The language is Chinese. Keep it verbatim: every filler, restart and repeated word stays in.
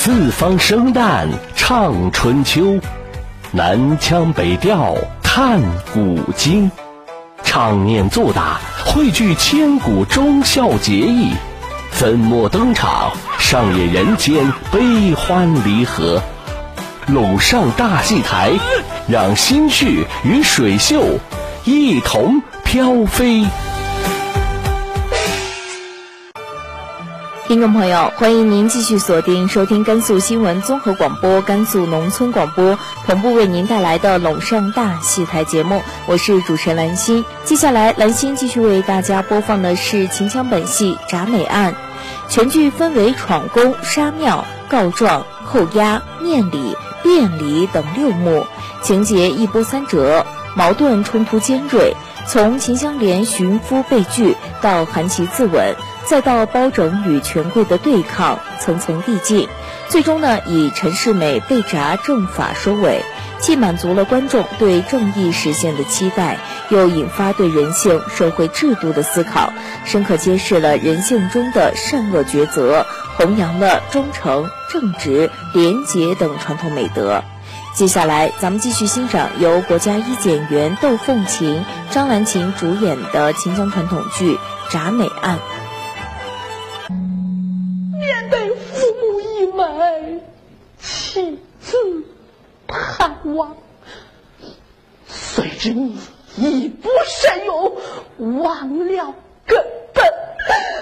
四方生旦唱春秋，南腔北调探古今，唱念做打汇聚千古忠孝节义，粉墨登场，上演人间悲欢离合。陇上大戏台，让心绪与水袖一同飘飞。 听众朋友，欢迎您继续锁定收听甘肃新闻综合广播、甘肃农村广播同步为您带来的陇上大戏台节目，我是主持人兰心。接下来，兰心继续为大家播放的是秦腔本戏《铡美案》，全剧分为闯宫、杀庙、告状、扣押、面礼、辩礼等六幕，情节一波三折，矛盾冲突尖锐，从秦香莲寻夫被拒到韩琦自刎，再到包拯与权贵的对抗，层层递进，最终呢以陈世美被铡正法收尾，既满足了观众对正义实现的期待，又引发对人性、社会制度的思考，深刻揭示了人性中的善恶抉择，弘扬了忠诚、正直、廉洁等传统美德。接下来咱们继续欣赏由国家一检员窦凤琴、张兰琴主演的秦腔传统剧《铡美案》。 面对父母一枚，妻子盼望，遂知你一不慎用，忘了根本。